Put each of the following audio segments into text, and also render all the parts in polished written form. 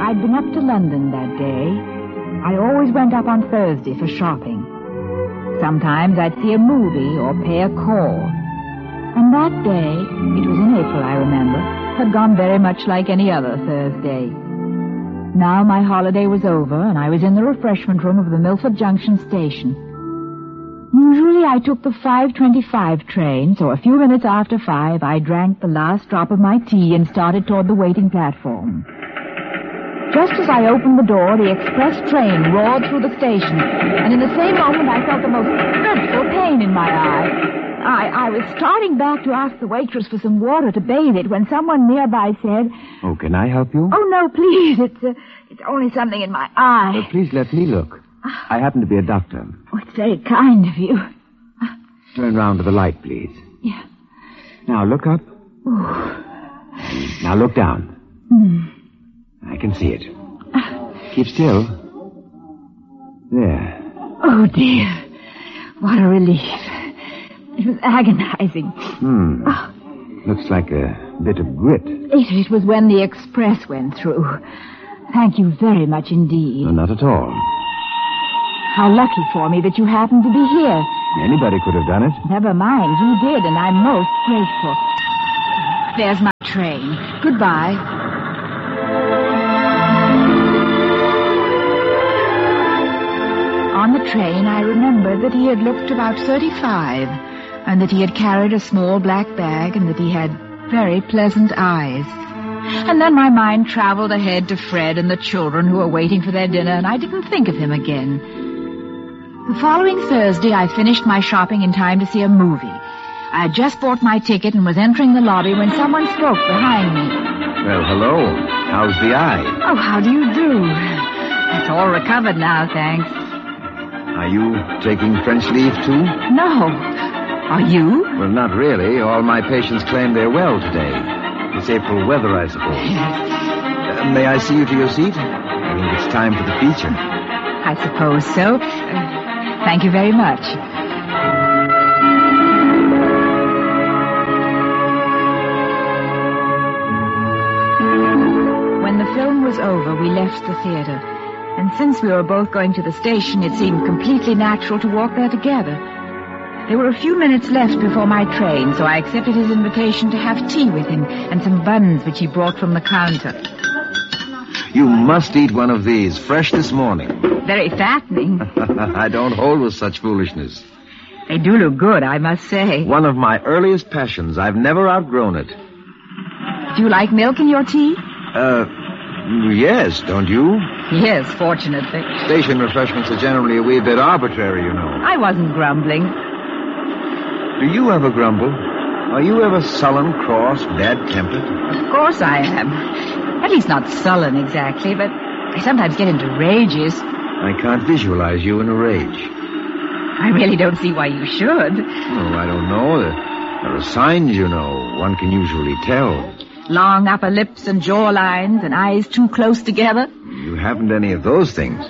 I'd been up to London that day. I always went up on Thursday for shopping. Sometimes I'd see a movie or pay a call. And that day, it was in April, I remember, had gone very much like any other Thursday. Now my holiday was over, and I was in the refreshment room of the Milford Junction station. Usually I took the 5:25 train, so a few minutes after 5, I drank the last drop of my tea and started toward the waiting platform. Just as I opened the door, the express train roared through the station, and in the same moment I felt the most dreadful pain in my eye. I was starting back to ask the waitress for some water to bathe it when someone nearby said... Oh, can I help you? Oh, no, please. It's only something in my eye. Please let me look. I happen to be a doctor. Oh, it's very kind of you. Turn round to the light, please. Yeah. Now, look up. Ooh. Now, look down. I can see it. Keep still. There. Oh, dear. What a relief. It was agonizing. Looks like a bit of grit. It was when the express went through. Thank you very much indeed. No, not at all. How lucky for me that you happened to be here. Anybody could have done it. Never mind, you did, and I'm most grateful. There's my train. Goodbye. On the train, I remembered that he had looked about 35, and that he had carried a small black bag, and that he had very pleasant eyes. And then my mind traveled ahead to Fred and the children who were waiting for their dinner, and I didn't think of him again. The following Thursday, I finished my shopping in time to see a movie. I had just bought my ticket and was entering the lobby when someone spoke behind me. Well, hello. How's the eye? Oh, how do you do? It's all recovered now, thanks. Are you taking French leave, too? No. Are you? Well, not really. All my patients claim they're well today. It's April weather, I suppose. Yes. May I see you to your seat? I think it's time for the feature. I suppose so. Thank you very much. When the film was over, we left the theater. And since we were both going to the station, it seemed completely natural to walk there together. There were a few minutes left before my train, so I accepted his invitation to have tea with him and some buns which he brought from the counter. You must eat one of these, fresh this morning. Very fattening. I don't hold with such foolishness. They do look good, I must say. One of my earliest passions. I've never outgrown it. Do you like milk in your tea? Yes, don't you? Yes, fortunately. Station refreshments are generally a wee bit arbitrary, you know. I wasn't grumbling. Do you ever grumble? Are you ever sullen, cross, bad-tempered? Of course I am. At least not sullen exactly, but I sometimes get into rages. I can't visualize you in a rage. I really don't see why you should. Oh, I don't know. There are signs, you know. One can usually tell. Long upper lips and jawlines and eyes too close together. You haven't any of those things.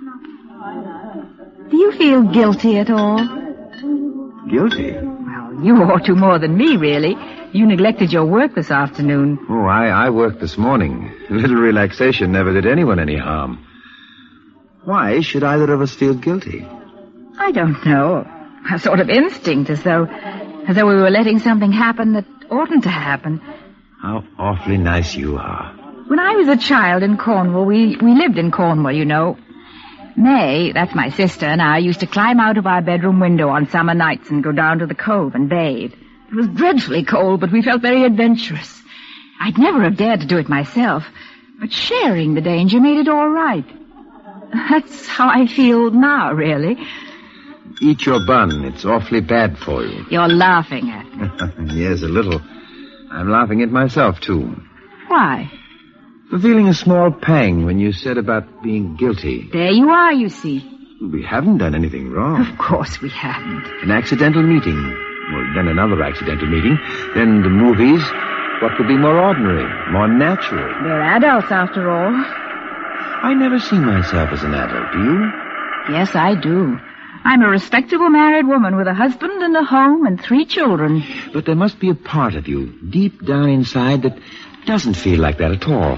Do you feel guilty at all? Guilty? Well, you ought to more than me, really. You neglected your work this afternoon. Oh, I worked this morning. A little relaxation never did anyone any harm. Why should either of us feel guilty? I don't know. A sort of instinct, as though we were letting something happen that oughtn't to happen. How awfully nice you are. When I was a child in Cornwall, we lived in Cornwall, you know. May, that's my sister, and I used to climb out of our bedroom window on summer nights and go down to the cove and bathe. It was dreadfully cold, but we felt very adventurous. I'd never have dared to do it myself, but sharing the danger made it all right. That's how I feel now, really. Eat your bun. It's awfully bad for you. You're laughing at me. Yes, a little. I'm laughing at myself, too. Why? For feeling a small pang when you said about being guilty. There you are, you see. We haven't done anything wrong. Of course we haven't. An accidental meeting. Well, then another accidental meeting. Then the movies. What could be more ordinary, more natural? We're adults, after all. I never see myself as an adult, do you? Yes, I do. I'm a respectable married woman with a husband and a home and 3 children. But there must be a part of you, deep down inside, that doesn't feel like that at all.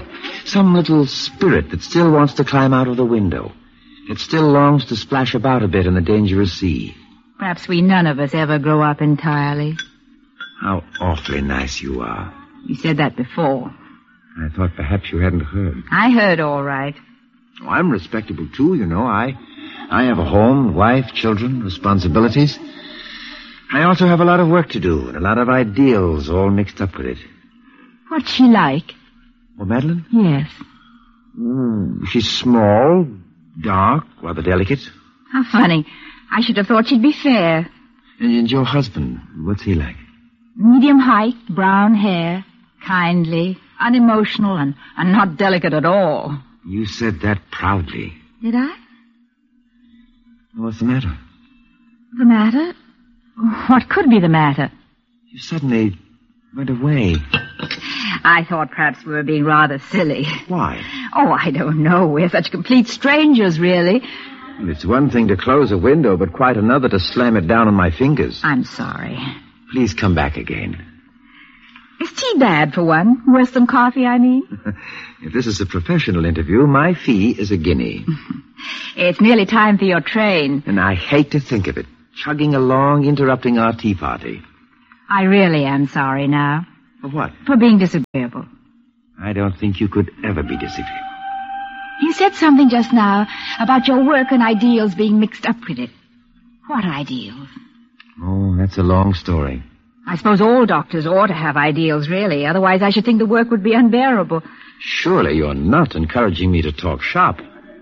Some little spirit that still wants to climb out of the window. It still longs to splash about a bit in the dangerous sea. Perhaps we none of us ever grow up entirely. How awfully nice you are. You said that before. I thought perhaps you hadn't heard. I heard all right. Oh, I'm respectable, too, you know. I have a home, wife, children, responsibilities. I also have a lot of work to do and a lot of ideals all mixed up with it. What's she like? Oh, Madeline? Yes. She's small, dark, rather delicate. How funny. I should have thought she'd be fair. And your husband, what's he like? Medium height, brown hair, kindly, unemotional, and not delicate at all. You said that proudly. Did I? What's the matter? The matter? What could be the matter? You suddenly went away. I thought perhaps we were being rather silly. Why? Oh, I don't know. We're such complete strangers, really. Well, it's one thing to close a window, but quite another to slam it down on my fingers. I'm sorry. Please come back again. Is tea bad, for one? Worse than coffee, I mean? If this is a professional interview, my fee is a guinea. It's nearly time for your train. And I hate to think of it. Chugging along, interrupting our tea party. I really am sorry now. For what? For being disagreeable. I don't think you could ever be disagreeable. You said something just now about your work and ideals being mixed up with it. What ideals? Oh, that's a long story. I suppose all doctors ought to have ideals, really. Otherwise, I should think the work would be unbearable. Surely you're not encouraging me to talk shop.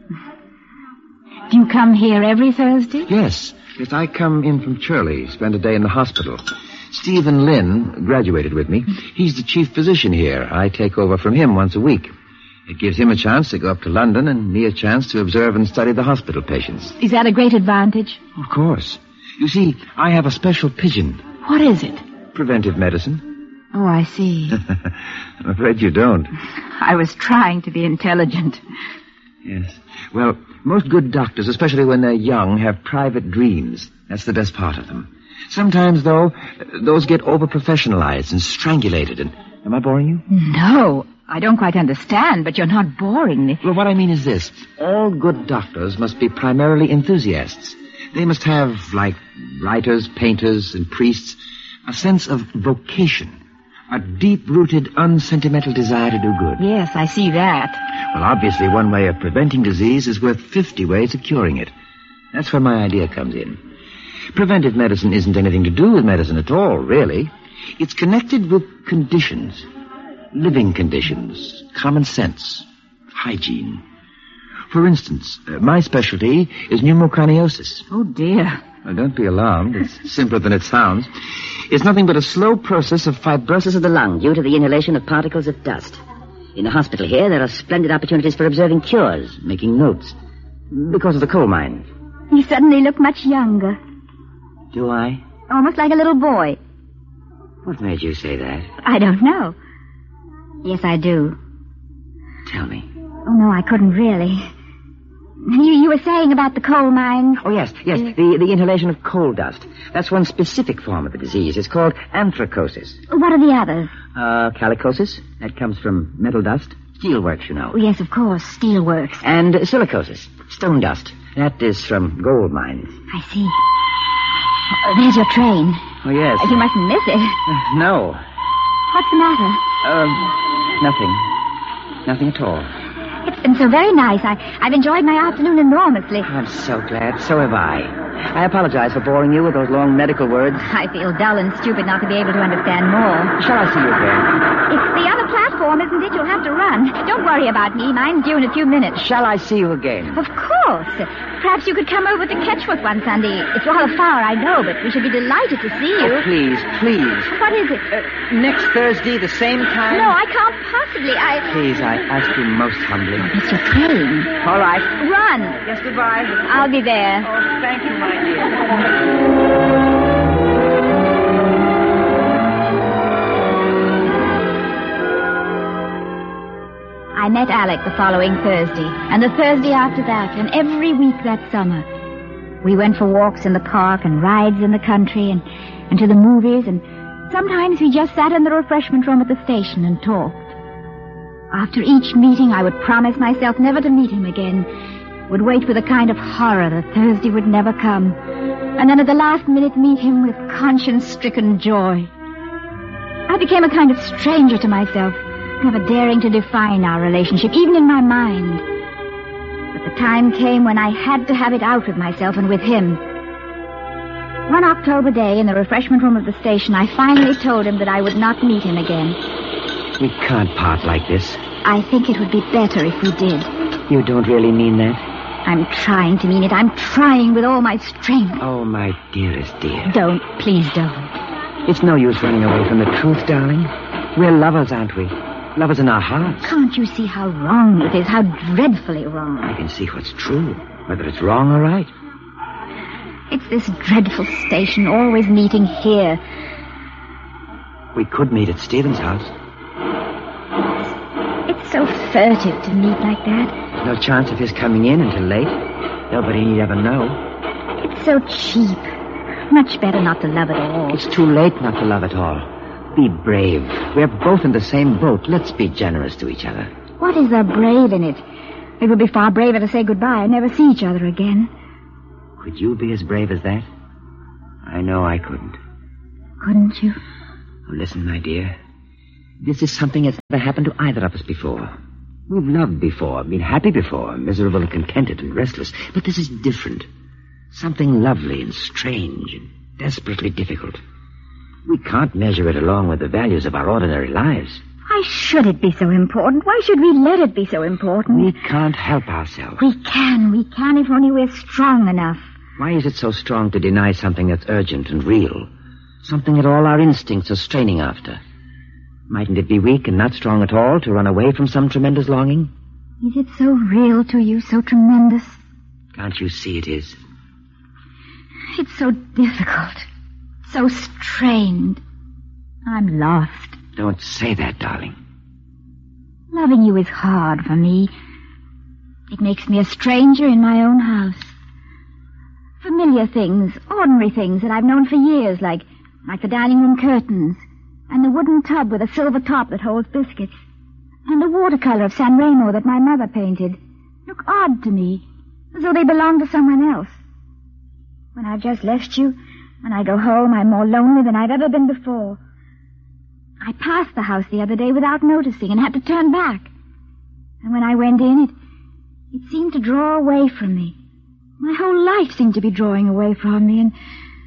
Do you come here every Thursday? Yes. Yes, I come in from Shirley, spend a day in the hospital. Stephen Lynn graduated with me. He's the chief physician here. I take over from him once a week. It gives him a chance to go up to London and me a chance to observe and study the hospital patients. Is that a great advantage? Of course. You see, I have a special pigeon. What is it? Preventive medicine. Oh, I see. I'm afraid you don't. I was trying to be intelligent. Yes. Well, most good doctors, especially when they're young, have private dreams. That's the best part of them. Sometimes, though, those get over-professionalized and strangulated. And am I boring you? No, I don't quite understand, but you're not boring me. Well, what I mean is this. All good doctors must be primarily enthusiasts. They must have, like writers, painters, and priests, a sense of vocation. A deep-rooted, unsentimental desire to do good. Yes, I see that. Well, obviously, one way of preventing disease is worth 50 ways of curing it. That's where my idea comes in. Preventive medicine isn't anything to do with medicine at all, really. It's connected with conditions. Living conditions. Common sense. Hygiene. For instance, my specialty is pneumoconiosis. Oh, dear. Well, don't be alarmed. It's simpler than it sounds. It's nothing but a slow process of fibrosis of the lung due to the inhalation of particles of dust. In the hospital here, there are splendid opportunities for observing cures, making notes. Because of the coal mine. You suddenly look much younger. Do I? Almost like a little boy. What made you say that? I don't know. Yes, I do. Tell me. Oh, no, I couldn't really. You were saying about the coal mines. Oh, yes. The inhalation of coal dust. That's one specific form of the disease. It's called anthracosis. What are the others? Calicosis. That comes from metal dust. Steelworks, you know. Oh, yes, of course. Steelworks. And silicosis. Stone dust. That is from gold mines. I see. There's your train. Oh, yes. You mustn't miss it. No. What's the matter? Nothing. Nothing at all. It's been so very nice. I've enjoyed my afternoon enormously. I'm so glad. So have I. I apologize for boring you with those long medical words. I feel dull and stupid not to be able to understand more. Shall I see you again? It's the other platform, isn't it? You'll have to run. Don't worry about me. Mine's due in a few minutes. Shall I see you again? Of course. Perhaps you could come over to Ketchworth one Sunday. It's rather far, I know, but we should be delighted to see you. Oh, please. What is it? Next Thursday, the same time? No, I can't possibly. Please, I ask you most humbly. It's your train. All right. Run. Yes, goodbye. I'll be there. Oh, thank you, my dear. I met Alec the following Thursday, and the Thursday after that, and every week that summer. We went for walks in the park and rides in the country and to the movies, and sometimes we just sat in the refreshment room at the station and talked. After each meeting, I would promise myself never to meet him again. Would wait with a kind of horror that Thursday would never come. And then at the last minute meet him with conscience-stricken joy. I became a kind of stranger to myself, never daring to define our relationship, even in my mind. But the time came when I had to have it out with myself and with him. One October day in the refreshment room of the station, I finally told him that I would not meet him again. We can't part like this. I think it would be better if we did. You don't really mean that? I'm trying to mean it. I'm trying with all my strength. Oh, my dearest dear. Don't. Please don't. It's no use running away from the truth, darling. We're lovers, aren't we? Lovers in our hearts. Can't you see how wrong it is? How dreadfully wrong. I can see what's true, whether it's wrong or right. It's this dreadful station, always meeting here. We could meet at Stephen's house. It's so furtive to meet like that. No chance of his coming in until late. Nobody need ever know. It's so cheap. Much better not to love at all. It's too late not to love at all. Be brave. We're both in the same boat. Let's be generous to each other. What is there brave in it? It would be far braver to say goodbye and never see each other again. Could you be as brave as that? I know I couldn't. Couldn't you? Oh, listen, my dear. This is something that's never happened to either of us before. We've loved before, been happy before, miserable and contented and restless. But this is different. Something lovely and strange and desperately difficult. We can't measure it along with the values of our ordinary lives. Why should it be so important? Why should we let it be so important? We can't help ourselves. We can if only we're strong enough. Why is it so strong to deny something that's urgent and real? Something that all our instincts are straining after? Mightn't it be weak and not strong at all to run away from some tremendous longing? Is it so real to you, so tremendous? Can't you see it is? It's so difficult, so strained. I'm lost. Don't say that, darling. Loving you is hard for me. It makes me a stranger in my own house. Familiar things, ordinary things that I've known for years, like the dining room curtains, and the wooden tub with a silver top that holds biscuits, and the watercolor of San Remo that my mother painted, look odd to me, as though they belonged to someone else. When I've just left you, when I go home, I'm more lonely than I've ever been before. I passed the house the other day without noticing and had to turn back. And when I went in, it seemed to draw away from me. My whole life seemed to be drawing away from me, and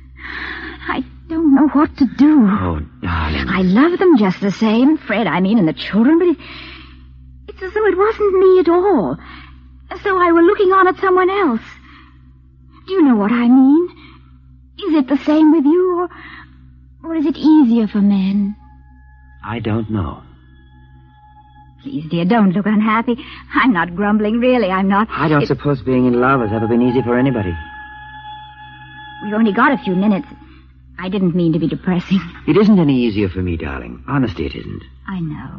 I don't know what to do. Oh, darling. I love them just the same, Fred, and the children, but it's as though it wasn't me at all. As though I were looking on at someone else. Do you know what I mean? Is it the same with you, or is it easier for men? I don't know. Please, dear, don't look unhappy. I'm not grumbling, really, I'm not. I don't suppose being in love has ever been easy for anybody. We've only got a few minutes. I didn't mean to be depressing. It isn't any easier for me, darling. Honestly, it isn't. I know.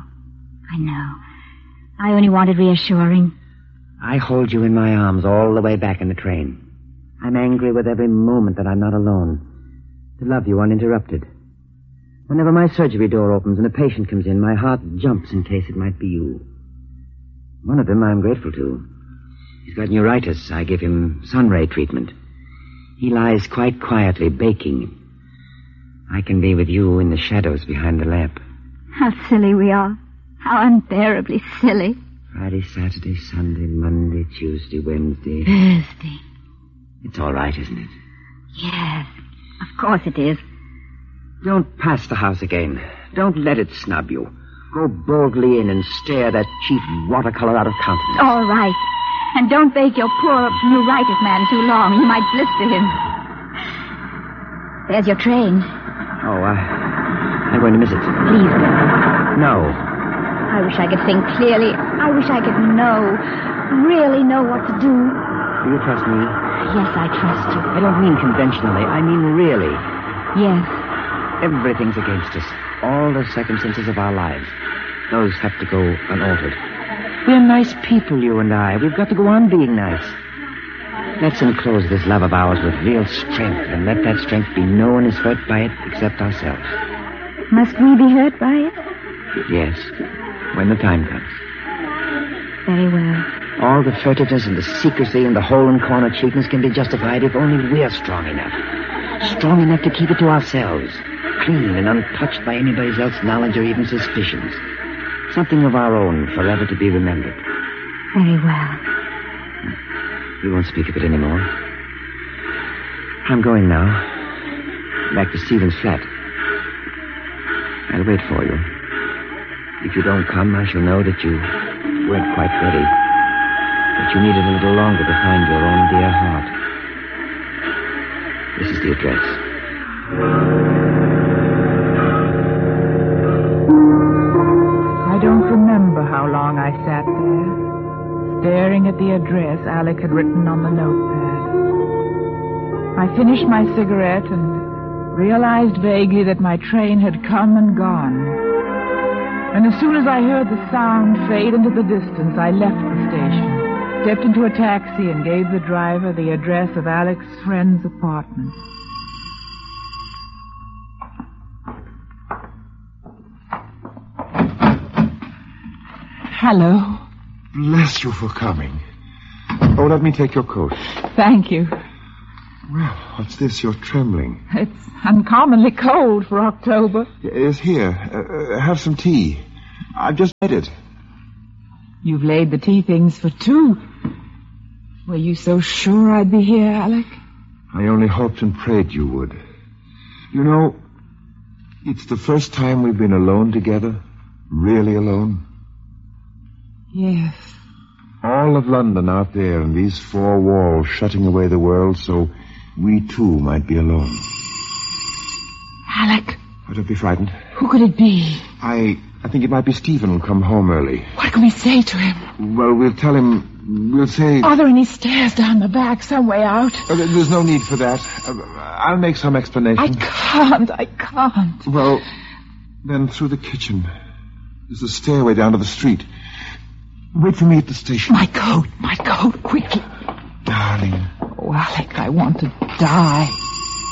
I only wanted reassuring. I hold you in my arms all the way back in the train. I'm angry with every moment that I'm not alone. To love you uninterrupted. Whenever my surgery door opens and a patient comes in, my heart jumps in case it might be you. One of them I'm grateful to. He's got neuritis. I give him sun-ray treatment. He lies quite quietly, baking. I can be with you in the shadows behind the lamp. How silly we are. How unbearably silly. Friday, Saturday, Sunday, Monday, Tuesday, Wednesday. Thursday. It's all right, isn't it? Yes, of course it is. Don't pass the house again. Don't let it snub you. Go boldly in and stare that cheap watercolor out of countenance. All right. And don't bake your poor neuritis man too long. You might blister him. There's your train. Oh, I'm going to miss it. Please go. No. I wish I could think clearly. I wish I could really know what to do. Do you trust me? Yes, I trust you. I don't mean conventionally. I mean really. Yes. Everything's against us. All the circumstances of our lives. Those have to go unaltered. We're nice people, you and I. We've got to go on being nice. Let's enclose this love of ours with real strength and let that strength be no one is hurt by it except ourselves. Must we be hurt by it? Yes, when the time comes. Very well. All the furtiveness and the secrecy and the hole-and-corner cheapness can be justified if only we're strong enough. Strong enough to keep it to ourselves. Clean and untouched by anybody else's knowledge or even suspicions. Something of our own, forever to be remembered. Very well. We won't speak of it anymore. I'm going now. Back to Stephen's flat. I'll wait for you. If you don't come, I shall know that you weren't quite ready. That you needed a little longer to find your own dear heart. This is the address. I don't remember how long I sat there, staring at the address Alec had written on the notepad. I finished my cigarette and realized vaguely that my train had come and gone. And as soon as I heard the sound fade into the distance, I left the station, stepped into a taxi, and gave the driver the address of Alec's friend's apartment. Hello. Bless you for coming. Oh, let me take your coat. Thank you. Well, what's this? You're trembling. It's uncommonly cold for October. Yes, here. Have some tea. I've just made it. You've laid the tea things for two. Were you so sure I'd be here, Alec? I only hoped and prayed you would. You know, it's the first time we've been alone together. Really alone. Yes. All of London out there and these four walls shutting away the world so we too might be alone. Alec. Oh, don't be frightened. Who could it be? I think it might be Stephen who'll come home early. What can we say to him? Well, we'll tell him... We'll say... Are there any stairs down the back, some way out? There's no need for that. I'll make some explanation. I can't. Well, then through the kitchen. There's a stairway down to the street. Wait for me at the station. My coat, quickly. Darling. Oh, Alec, I want to die.